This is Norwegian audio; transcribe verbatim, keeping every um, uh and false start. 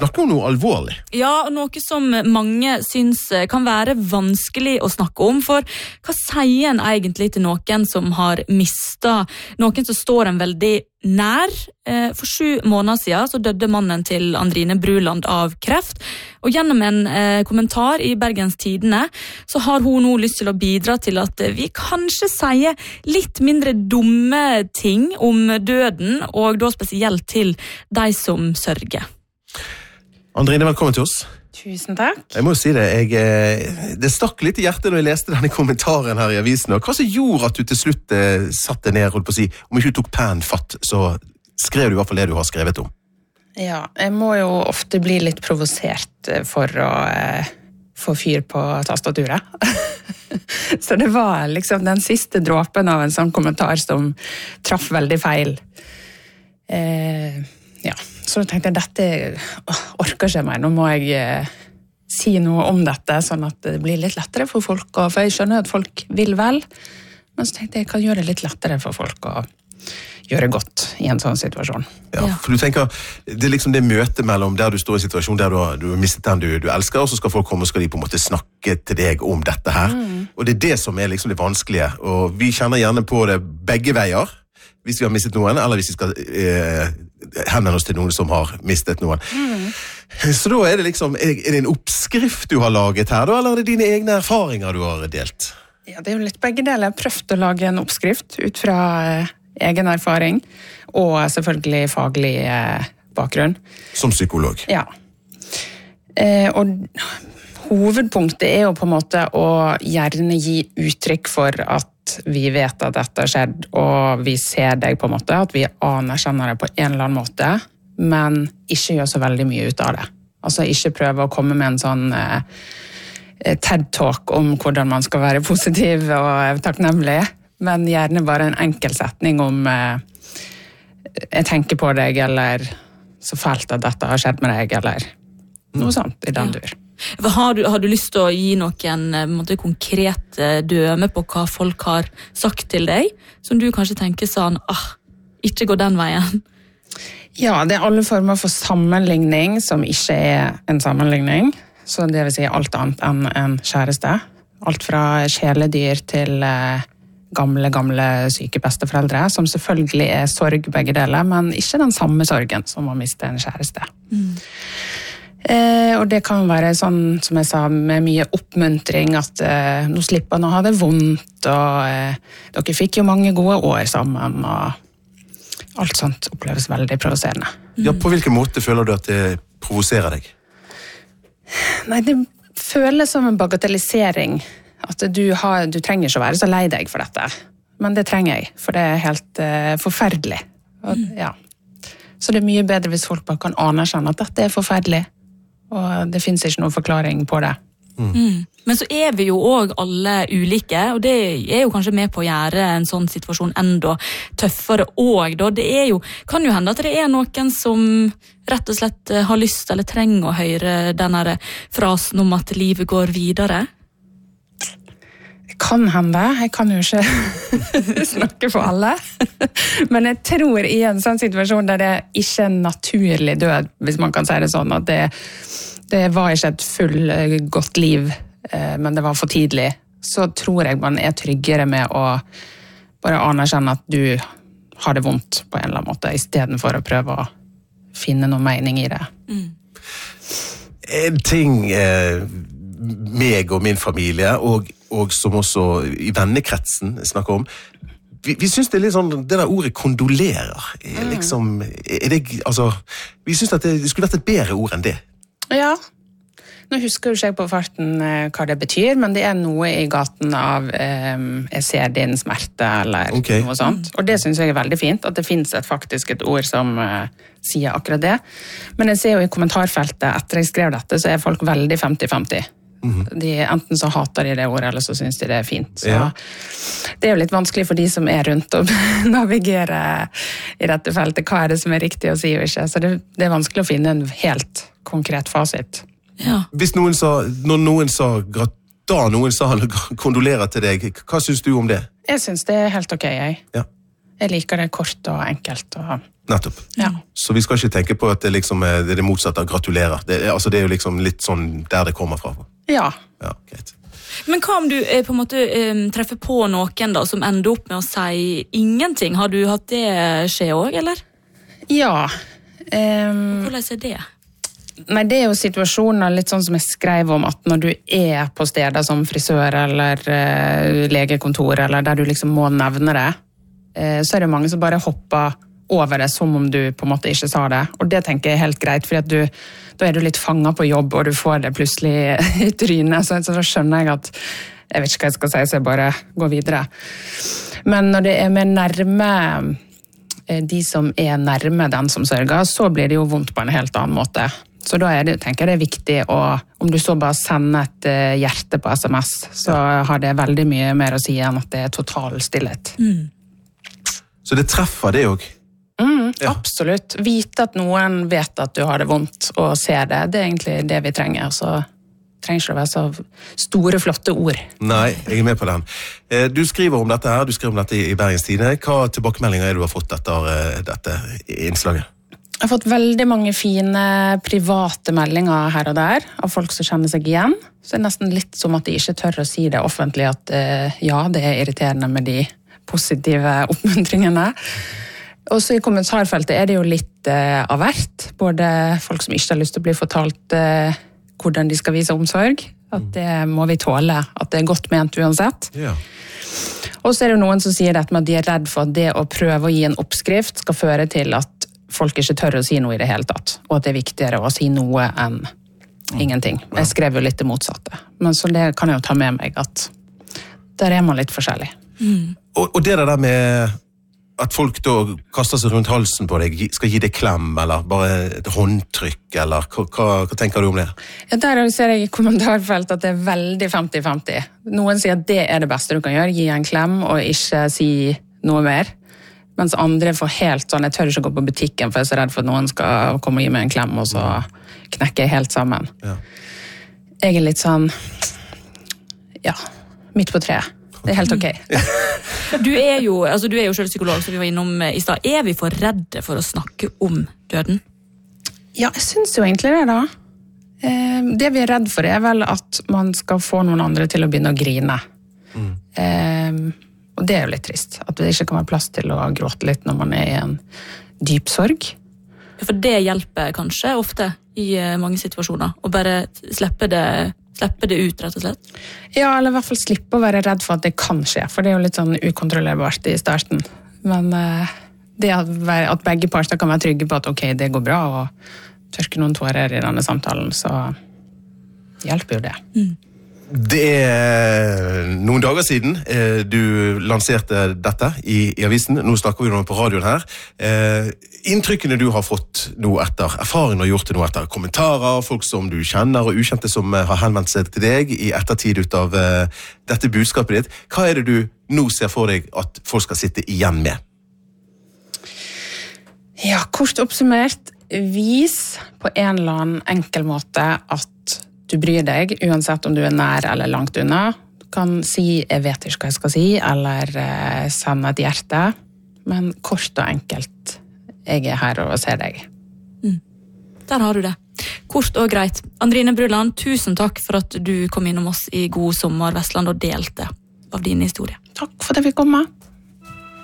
Snakker om noe alvorlig. Ja, noe som mange syns kan være vanskelig å snakke om, for hva sier en egentlig til noen som har mistet, noen som står en veldig nær? For sju måneder siden så døde mannen til Andrine Bruland av kreft, og gjennom en eh, kommentar i Bergens Tidende så har hun nå lyst til å bidra til at vi kanskje sier litt mindre dumme ting om døden, og da spesielt til de som sørger. Andrine, velkommen til oss. Tusen takk. Jeg må jo si det, jeg, det stakk litt i hjertet når jeg leste denne kommentaren her i avisen, og hva som gjorde at du til slutt eh, satte ned, holdt på å si, om ikke du tok pen fatt, så skrev du i hvert fall det du har skrevet om. Ja, jeg må jo ofte bli litt provosert for å eh, få fyr på tastaturet. Så det var liksom den siste dråpen av en sånn kommentar som traff veldig feil. Eh, ja, så tenkte jeg, dette orker ikke meg, nå må jeg eh, si noe om dette, sånn at det blir litt lettere for folk, og, for jeg skjønner at folk vil vel, men så tenkte jeg, jeg kan gjøre det litt lettere for folk å gjøre godt i en sånn situasjon. Ja, for du tenker, det er liksom det møtet mellom der du står i en situasjon der du har, du har mistet den du, du elsker, og så skal folk komme og skal de på en måte snakke til deg om dette her, mm. og det er det som er liksom det vanskelige, og vi kjenner gjerne på det begge veier, hvis vi har mistet noen, eller hvis vi skal eh, henvende oss til noen som har mistet noen. Mm. Så da er det liksom, er det en oppskrift du har laget her, da, eller er det dine egne erfaringer du har delt? Ja, det er jo litt begge deler. Jeg har prøvd å lage en oppskrift ut fra eh, egen erfaring, og selvfølgelig faglig eh, bakgrunn. Som psykolog? Ja. Eh, og hovedpunktet er jo på en måte å gjerne gi uttrykk for at vi vet at dette har skjedd, og vi ser deg på en måte, at vi anerkjenner det på en eller annen måte, men ikke gjør så veldig mye ut av det. Altså ikke prøve å komme med en sånn eh, TED-talk om hvordan man skal være positiv og takknemlig, men gjerne bare en enkel setning om eh, jeg tenker på deg, eller så fælt at dette har skjedd med deg, eller noe sånt i den dur. Har du, har du lyst til å gi noen måte, konkrete døme på hva folk har sagt til deg, som du kanskje tenker sånn, ah, ikke gå den veien? Ja, det er alle former for sammenligning som ikke er en sammenligning, så det vil si alt annet enn en kjæreste. Alt fra kjæledyr til eh, gamle, gamle syke besteforeldre, som selvfølgelig er sorg begge deler, men ikke den samme sorgen som å miste en kjæreste. Mm. Eh, og det kan være sånn, som jeg sa, med mye oppmuntring, at eh, nå slipper han å ha det vondt, og eh, dere fikk jo mange gode år sammen, og alt sånt oppleves veldig provoserende. Ja, på hvilken måte føler du at det provoserer deg? Nei, det føles som en bagatellisering, at du, har, du trenger ikke å være så lei deg for dette, men det trenger jeg, for det er helt eh, forferdelig. Og, ja. Så det er mye bedre hvis folk bare kan anerkjenne at dette er forferdelig, og det finnes ikke noen forklaring på det. Mm. Mm. Men så er vi jo også alle ulike, og det er jo kanskje med på å gjøre en sånn situasjon enda tøffere også, da. Det er jo, kan jo hende at det er noen som rett og slett har lyst eller trenger å høre denne frasen om at livet går videre. Det kan hende, jeg kan jo ikke snakke for alle, men jeg tror i en sånn situasjon der det ikke er en naturlig død, hvis man kan si det sånn, at det, det var ikke et full godt liv, men det var for tidlig, så tror jeg man er tryggere med å bare anerkjenne at du har det vondt på en eller annen måte, i stedet for å prøve å finne noen mening i det. Mm. En ting eh, meg og min familie, og, og som også i vennekretsen snakker om, vi, vi synes det er litt sånn, det der ordet kondolerer, er liksom, er det, altså, vi synes at det, det skulle vært et bedre ord enn det. Ja, nå husker jo ikke jeg på farten eh, hva det betyr, men det er noe i gaten av eh, jeg ser din smerte, eller okay. Noe sånt. Og det synes jeg er veldig fint, at det finnes et, faktisk et ord som eh, sier akkurat det. Men jeg ser jo i kommentarfeltet, etter jeg skrev dette, så er folk veldig femti femti. Mm-hmm. De, enten så hater de det ordet, eller så synes de det er fint. Så ja. Det er jo litt vanskelig for de som er rundt og navigerer i dette feltet. Hva er det som er riktig å si og ikke? Så det, det er vanskelig å finne en helt konkret fasit. Ja. Hvis noen sa, når noen sa, da noen sa kondolerer til deg, hva synes du om det? Jeg synes det er helt ok, jeg. Ja. Jeg liker det kort og enkelt. Og... Nettopp. Ja. Så vi skal ikke tenke på at det, liksom er, det er det motsatte av gratulerer. Det, er- altså, det er jo liksom litt sånn der det kommer fra. Ja. Ja, greit. Men hva om du eh, på en måte eh, treffer på noen da, som ender opp med å si ingenting? Har du hatt det skje også, eller? Ja. Um, Hvordan er det? nei, det er jo situasjoner litt sånn som jeg skrev om, at når du er på steder som frisør eller uh, legekontor, eller der du liksom må nevne det, uh, så er det mange som bare hopper over det som om du på en måte ikke sa det. Og det tenker jeg er helt greit, for da er du litt fanget på jobb, og du får det plutselig i trynet, så, så da skjønner jeg at jeg vet ikke hva jeg skal si, så jeg bare går videre. Men når det er mer nærme de som er nærme den som sørger, så blir det jo vondt på en helt annen måte. Så da er det, tenker jeg det er viktig å, om du så bare sender et hjerte på S M S, så har det veldig mye mer å si enn at det er total stillhet. Mm. Så det treffer det også? Mm, Ja. Absolutt. Vite at noen vet at du har det vondt og ser det, det er egentlig det vi trenger. Så trenger ikke å være så store, flotte ord. Nei, jeg er med på den. Eh, Du skriver om dette her, du skriver om dette i Bergens Tidende. Hva tilbakemeldinger er det du har fått etter eh, dette innslaget? Jeg har fått veldig mange fine private meldinger her og der av folk som kjenner seg igjen. Så det er nesten litt som at de ikke tør å si det offentlig at eh, ja, det er irriterende med de positive oppmuntringene. Og så i kommentarfeltet er det jo litt eh, av hvert. Både folk som ikke har lyst til å bli fortalt eh, hvordan de skal vise omsorg. At det må vi tåle, at det er godt ment uansett. Ja. Og så er det noen som sier dette med at de er redd for at det å prøve å gi en oppskrift skal føre til at folk ikke tør å si noe i det hele tatt. Og at det er viktigere å si noe enn ingenting. Jeg skrev jo litt det motsatte. Men så det kan jeg jo ta med meg at der er man litt forskjellig. Mm. Og, og det der med at folk da kaster seg rundt halsen på deg, skal gi deg klem, eller bare et håndtrykk, eller hva, hva, hva tenker du om det? Ja, der ser jeg i kommentarfelt at det er veldig femti femti. Noen sier at det er det beste du kan gjøre, gi en klem og ikke si noe mer. Mens andre får helt sånn, jeg tør ikke gå på butikken, for jeg er så redd for at noen skal komme og gi meg en klem, og så knekker jeg helt sammen. Ja. Jeg er litt sånn, ja, midt på treet. Det er helt ok. Du er jo, altså du er jo selv psykolog, som vi var innom i stad. Er vi for redde for å snakke om døden? Ja, jeg synes jo egentlig det da. Eh, Det vi er redd for er vel at man skal få noen andre til å begynne å grine. Mm. Eh, og det er jo litt trist. At det ikke kan være plass til å gråte litt når man er i en dyp sorg. For det hjelper kanskje ofte i eh, mange situasjoner. Å bare slippe det, slippe det ut, rett og slett. Ja, eller i hvert fall slippe å være redd for at det kan skje, for det er jo litt sånn ukontrollerbart i starten. Men eh, det at, være- at begge parter kan være trygge på at ok, det går bra, og tørke noen tårer i denne samtalen, så hjelper jo det. Det er noen dager siden eh, du lanserte dette i, i avisen. Nå snakker vi nå på radioen her. Eh, inntrykkene du har fått nå etter, erfaringen du har gjort det nå etter, kommentarer, folk som du kjenner og ukjente som eh, har henvendt seg til deg i ettertid ut av eh, dette budskapet ditt. Hva er det du nå ser for deg at folk skal sitte igjen med? Ja, kort oppsummert, vis på en eller annen enkel måte at du bryr deg, uansett om du er nær eller langt unna. Du kan si, jeg vet ikke hva jeg skal si, eller eh, sende et hjerte. Men kort og enkelt, jeg er her og ser deg. Der har du det. Kort og greit. Andrine Bruland, tusen takk for at du kom innom oss i God sommer Vestland og delte av din historie. Takk for at jeg fikk komme.